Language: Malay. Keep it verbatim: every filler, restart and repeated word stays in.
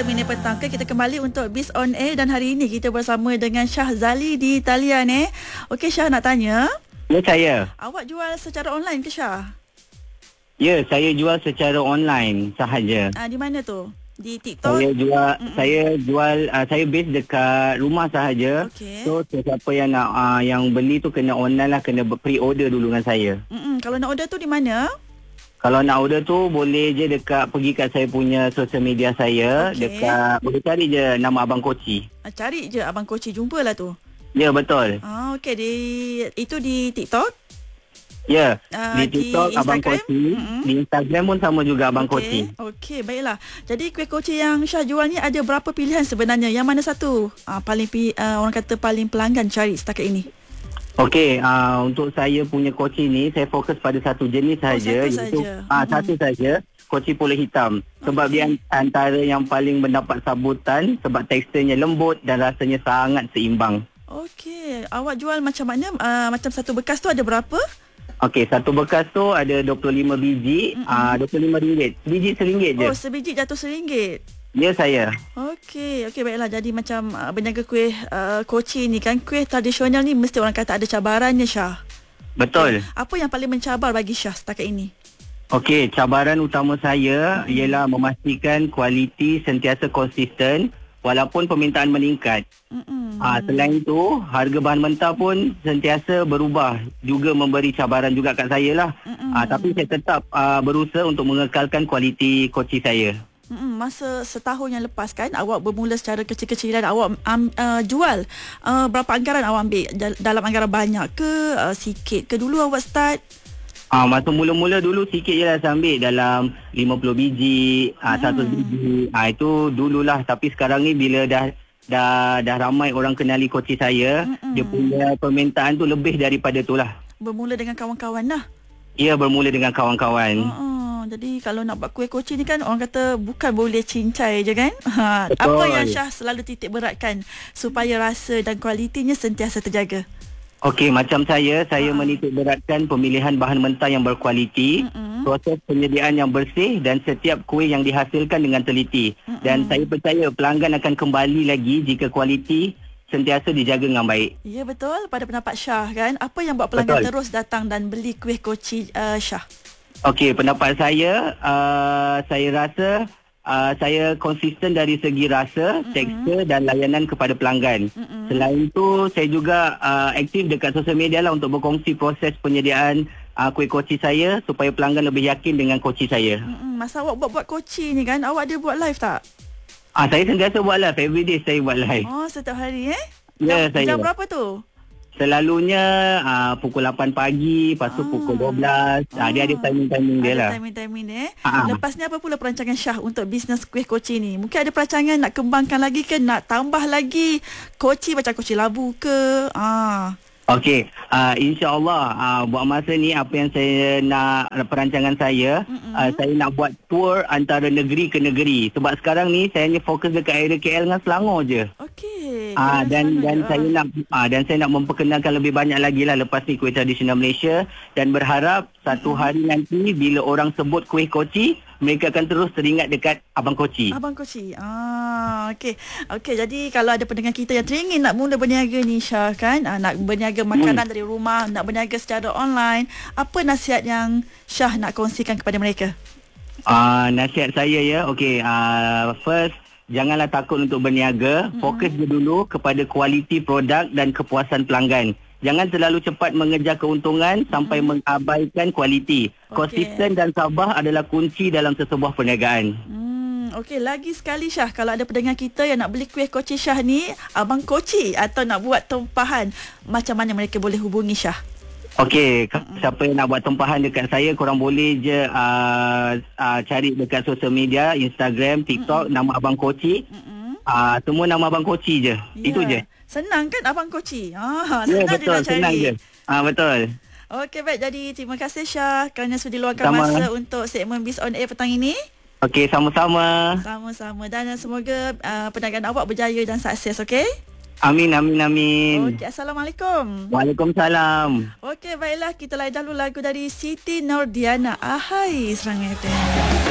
Minit Petang ke, kita kembali untuk Biz on Air dan hari ini kita bersama dengan Syahzali di talian eh. Okey Syah, nak tanya. Ya, saya. Awak jual secara online ke Syah? Ya, saya jual secara online sahaja. Ah, di mana tu? Di TikTok? Saya jual Mm-mm. saya jual uh, saya base dekat rumah sahaja. Okey. So sesiapa yang nak uh, yang beli tu kena online lah, kena pre-order dulu dengan saya. Mm-mm. Kalau nak order tu di mana? Kalau nak order tu boleh je dekat pergi kat saya punya social media saya, Okey. dekat boleh cari je nama Abang Koci. Ah, cari je Abang Koci, jumpalah tu. Ya, betul. Ah, okey, di itu di TikTok? Ya, Ah, di di TikTok Abang Instagram? Koci, Mm-mm. di Instagram pun sama juga Abang Koci. Okey, okey, baiklah. Jadi kuih koci yang Syah jual ni ada berapa pilihan sebenarnya? Yang mana satu ah, paling pi, ah, orang kata paling pelanggan cari setakat ini? Okey, uh, untuk saya punya koci ni, saya fokus pada satu jenis sahaja. satu iaitu, saja. Uh, Hmm. Satu saja, koci pula hitam. Sebab Okey. dia antara yang paling mendapat sambutan sebab teksturnya lembut dan rasanya sangat seimbang. Okey, awak jual macam mana? Uh, macam satu bekas tu ada berapa? Okey, satu bekas tu ada dua puluh lima biji, uh, dua puluh lima ringgit. Biji seringgit je. Oh, sebiji jatuh seringgit. Ya, saya. Okey, okey, baiklah. Jadi macam uh, berniaga kuih uh, koci ni kan, kuih tradisional ni mesti orang kata ada cabarannya Syah. Betul. Apa yang paling mencabar bagi Syah setakat ini? Okey, cabaran utama saya ialah memastikan kualiti sentiasa konsisten walaupun permintaan meningkat. Mm-mm. Ah, selain itu, harga bahan mentah pun sentiasa berubah, juga memberi cabaran juga kat saya lah. Ah, tapi saya tetap ah, berusaha untuk mengekalkan kualiti koci saya. Mm-mm, masa setahun yang lepas kan, awak bermula secara kecil-kecilan, awak um, uh, jual uh, berapa anggaran awak ambil? Dal- dalam anggaran banyak ke uh, sikit ke dulu awak start? Ah, masa mula-mula dulu sikit je lah saya ambil dalam lima puluh biji, ah, seratus biji. Ah, itu dululah, tapi sekarang ni bila dah dah dah ramai orang kenali koci saya, Mm-mm. dia punya permintaan tu lebih daripada tu lah. Bermula dengan kawan-kawan lah. Ia bermula dengan kawan-kawan. Uh-uh. Jadi kalau nak buat kuih koci ni kan, orang kata bukan boleh cincai je kan. Ha, Betul. apa yang Syah selalu titik beratkan supaya rasa dan kualitinya sentiasa terjaga? Okey, macam saya, saya menitik beratkan pemilihan bahan mentah yang berkualiti, Mm-mm. proses penyediaan yang bersih dan setiap kuih yang dihasilkan dengan teliti. Mm-mm. Dan saya percaya pelanggan akan kembali lagi jika kualiti sentiasa dijaga dengan baik. Ya, betul. Pada pendapat Syah kan, apa yang buat pelanggan Betul. terus datang dan beli kuih koci uh, Syah? Okey, pendapat saya, uh, saya rasa uh, saya konsisten dari segi rasa, mm-hmm. tekstur dan layanan kepada pelanggan. Mm-hmm. Selain itu, saya juga uh, aktif dekat sosial media lah untuk berkongsi proses penyediaan uh, kuih koci saya supaya pelanggan lebih yakin dengan koci saya. Mm-mm. Masa awak buat-buat koci ni kan, awak ada buat live tak? Ah, saya sentiasa buat live, everyday saya buat live. Oh, setiap hari eh? Ya, jam, saya. Jam berapa tu? Selalunya uh, pukul lapan pagi, lepas tu Ah. pukul dua belas. Ah. Dia ada timing-timing dia Ada lah. timing-timing ni eh. Ah. Lepas ni apa pula perancangan Syah untuk bisnes kuih koci ni? Mungkin ada perancangan nak kembangkan lagi ke, nak tambah lagi koci macam koci labu ke? Ah. Okey, uh, insya-Allah uh, buat masa ni apa yang saya nak, perancangan saya, uh, saya nak buat tour antara negeri ke negeri. Sebab sekarang ni saya hanya fokus dekat area K L dengan Selangor je. Okey. Ah, Kena dan sana dan je. saya Ah. nak ah, dan saya nak memperkenalkan lebih banyak lagi lah lepas ni kuih tradisional Malaysia, dan berharap satu hari nanti bila orang sebut kuih koci, mereka akan terus teringat dekat Abang Koci. Abang Koci. Ah, okey. Okey, jadi kalau ada pendengar kita yang teringin nak mula berniaga ni Syah kan, ah, nak berniaga makanan Hmm. dari rumah, nak berniaga secara online, apa nasihat yang Syah nak kongsikan kepada mereka? Ah, nasihat saya ya, okey, ah, first, janganlah takut untuk berniaga. Mm-hmm. Fokus je dulu kepada kualiti produk dan kepuasan pelanggan. Jangan terlalu cepat mengejar keuntungan sampai mm-hmm. mengabaikan kualiti. Okey. Konsisten dan sabar adalah kunci dalam sesebuah perniagaan. Hmm, okey, lagi sekali Syah, kalau ada pendengar kita yang nak beli kuih koci Syah ni, Abang Koci, atau nak buat tempahan, macam mana mereka boleh hubungi Syah? Okey, mm-hmm. siapa yang nak buat tempahan dekat saya, korang boleh je uh, uh, cari dekat sosial media, Instagram, TikTok, mm-hmm. nama Abang Koci. Mm-hmm. Uh, semua nama Abang Koci je. Ya. Itu je. Senang kan Abang Koci? Ah, Ya, senang betul, je nak cari. senang je. Ah, betul. Okey, baik. Jadi terima kasih Syah kerana sudi luangkan Sama. masa untuk segmen Biz on Air petang ini. Okey, sama-sama. Sama-sama. Dan semoga uh, perniagaan awak berjaya dan sukses, okey? Amin, amin, amin. Okey, Assalamualaikum. Waalaikumsalam. Okey, baiklah. Kita layan dahulu lagu dari Siti Nordiana. Ahai, Serang F M.